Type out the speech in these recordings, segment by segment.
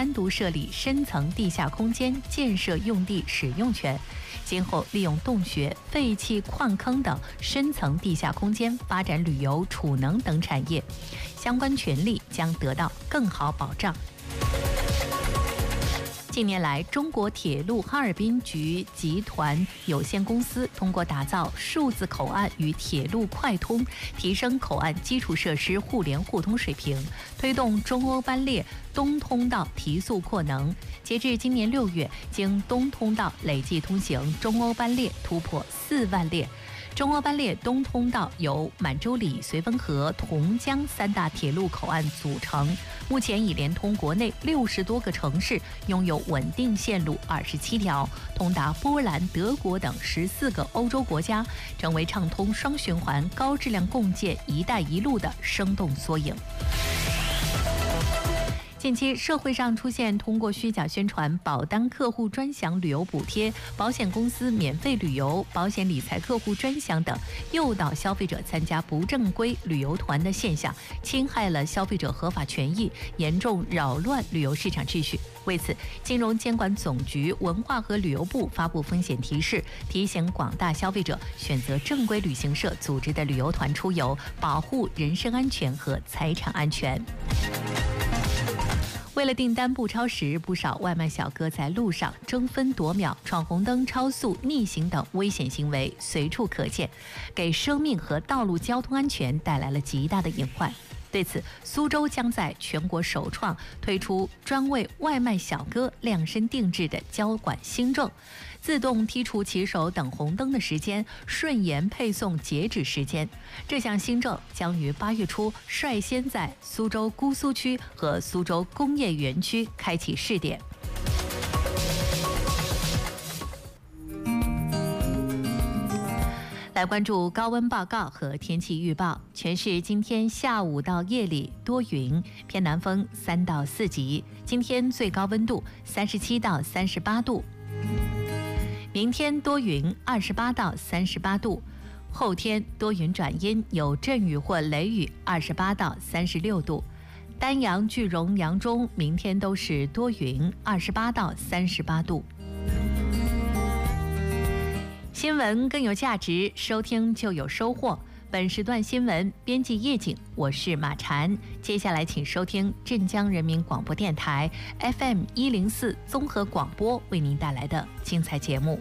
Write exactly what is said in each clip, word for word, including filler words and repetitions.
单独设立深层地下空间建设用地使用权，今后利用洞穴、废弃矿坑等深层地下空间发展旅游、储能等产业，相关权利将得到更好保障。近年来，中国铁路哈尔滨局集团有限公司通过打造数字口岸与铁路快通，提升口岸基础设施互联互通水平，推动中欧班列东通道提速扩能。截至今年六月，经东通道累计通行中欧班列突破四万列。中欧班列东通道由满洲里、绥芬河、同江三大铁路口岸组成，目前已连通国内六十多个城市，拥有稳定线路二十七条，通达波兰、德国等十四个欧洲国家，成为畅通双循环、高质量共建“一带一路”的生动缩影。近期，社会上出现通过虚假宣传保单客户专享旅游补贴、保险公司免费旅游、保险理财客户专享等，诱导消费者参加不正规旅游团的现象，侵害了消费者合法权益，严重扰乱旅游市场秩序。为此，金融监管总局、文化和旅游部发布风险提示，提醒广大消费者选择正规旅行社组织的旅游团出游，保护人身安全和财产安全。为了订单不超时，不少外卖小哥在路上争分夺秒、闯红灯、超速、逆行等危险行为随处可见，给生命和道路交通安全带来了极大的隐患。对此，苏州将在全国首创推出专为外卖小哥量身定制的交管新政，自动剔除骑手等红灯的时间，顺延配送截止时间。这项新政将于八月初率先在苏州姑苏区和苏州工业园区开启试点。来关注高温报告和天气预报。全市今天下午到夜里多云，偏南风三到四级。今天最高温度三十七到三十八度。明天多云，二十八到三十八度。后天多云转阴，有阵雨或雷雨，二十八到三十六度。丹阳、句容、扬中明天都是多云，二十八到三十八度。新闻更有价值，收听就有收获。本时段新闻编辑叶景，我是马婵。接下来请收听镇江人民广播电台 F M 一零四综合广播为您带来的精彩节目。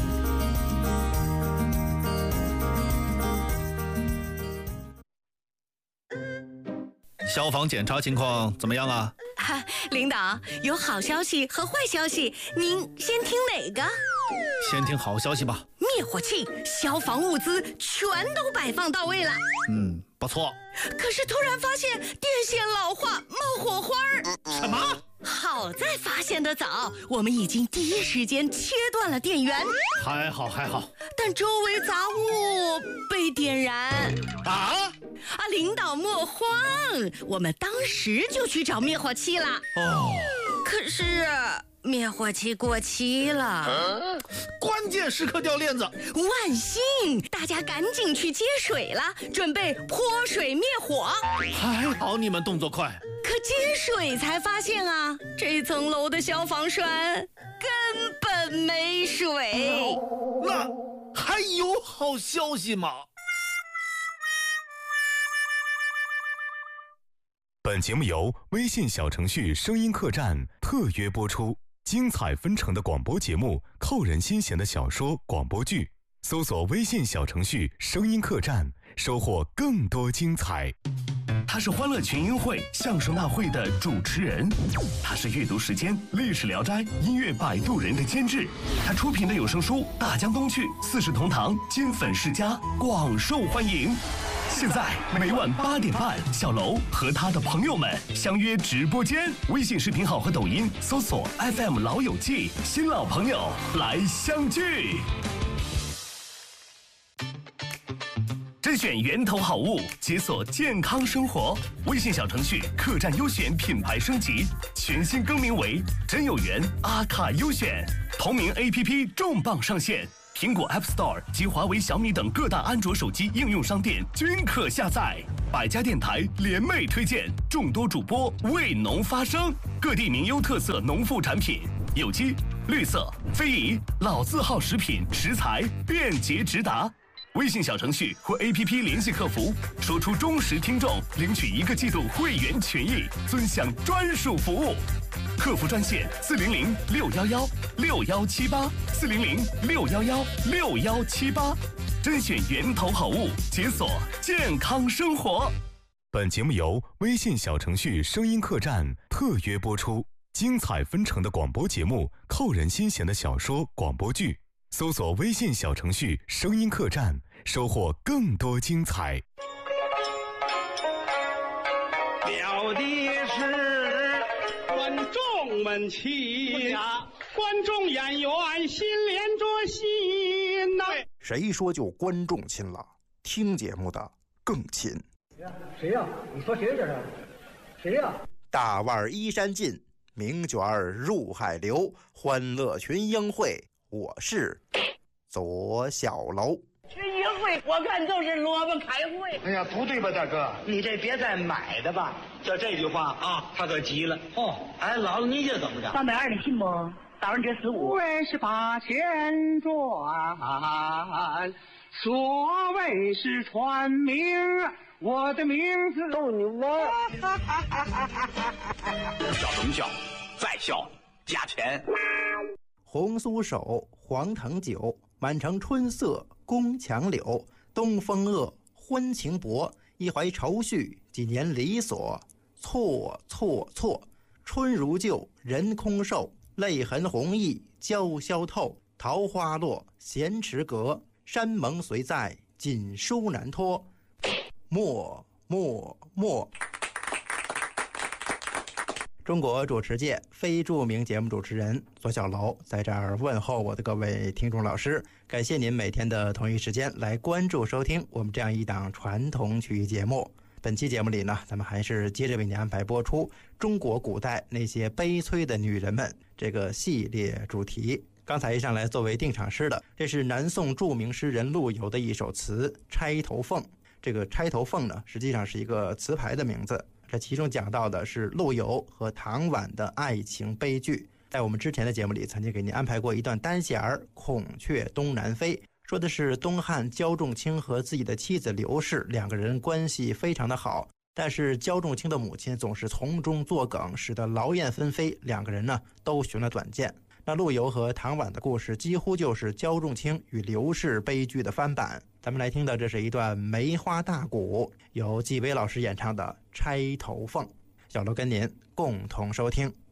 消防检查情况怎么样啊？ 哈，领导，有好消息和坏消息，您先听哪个？ 先听好消息吧。 灭火器、消防物资全都摆放到位了。 嗯，不错。 可是突然发现电线老化，冒火花儿。 什么？ 好在发现得早，我们已经第一时间切断了电源。 还好还好。 但周围杂物被点燃。 啊？ 啊，领导莫慌，我们当时就去找灭火器了。 哦。 可是灭火器过期了。啊， 关键时刻掉链子。 万幸，大家赶紧去接水了，准备泼水灭火。 还好你们动作快。 可接水才发现啊，这层楼的消防栓根本没水。 那还有好消息吗？ 本节目由微信小程序声音客栈特约播出，精彩纷呈的广播节目，扣人心弦的小说、广播剧，搜索微信小程序声音客栈，收获更多精彩。 他是欢乐群英会相声大会的主持人，他是阅读时间、历史聊斋、音乐摆渡人的监制，他出品的有声书《大江东去》《四世同堂》《金粉世家》广受欢迎。现在每晚八点半，小楼和他的朋友们相约直播间，微信视频号和抖音搜索 F M 老友记，新老朋友来相聚。甄选源头好物，解锁健康生活。微信小程序客栈优选品牌升级，全新更名为真有缘阿卡优选。同名 A P P 重磅上线，苹果 App Store 及华为、小米等各大安卓手机应用商店均可下载。百家电台联袂推荐，众多主播为农发声， 各地名优特色农副产品，有机、绿色、非遗、老字号食品食材便捷直达。微信小程序或 A P P 联系客服，说出忠实听众领取一个季度会员权益，尊享专属服务。客服专线四零零六幺幺六幺七八四零零六幺幺六幺七八，甄选源头好物，解锁健康生活。 本节目由微信小程序声音客栈特约播出，精彩纷呈的广播节目，扣人心弦的小说广播剧，搜索微信小程序声音客栈，收获更多精彩。 了的是观众们亲，观众演员心连着心呐、啊。 谁说就观众亲了？听节目的更亲。 谁呀、啊？你说谁这是？谁呀、啊？ 大腕衣衫尽，名卷入海流，欢乐群英会，我是左小楼。 群英会，我看就是萝卜开会。 哎呀，不对吧，大哥？ 你这别再买的吧。 就这句话啊，他可急了。哦，哎，姥姥，你这怎么着？ 三百二，你信不？打完这十五， 为是八千转，所谓是传名，我的名字逗你玩。 笑什么笑？再笑加钱。 红酥手，黄藤酒，满城春色宫墙柳。东风恶，欢情薄，一怀愁绪，几年离索。错错错，春如旧，人空瘦。泪痕红浥鲛绡透，桃花落，闲池阁。山盟虽在，锦书难托。默默默。中国主持界非著名节目主持人左小楼在这儿问候我的各位听众老师，感谢您每天的同一时间来关注收听我们这样一档传统曲艺节目。本期节目里呢，咱们还是接着为您安排播出中国古代那些悲催的女人们这个系列主题。刚才一上来作为定场诗的，这是南宋著名诗人陆游的一首词《钗头凤》。这个钗头凤呢，实际上是一个词牌的名字，这其中讲到的是陆游和唐婉的爱情悲剧。在我们之前的节目里曾经给您安排过一段单弦儿《孔雀东南飞》，说的是东汉焦仲卿和自己的妻子刘氏两个人关系非常的好，但是焦仲卿的母亲总是从中作梗，使得劳燕分飞，两个人呢都寻了短见。那陆游和唐婉的故事几乎就是焦仲卿与刘氏悲剧的翻版。咱们来听的这是一段梅花大鼓，由纪薇老师演唱的《钗头凤》，小楼跟您共同收听。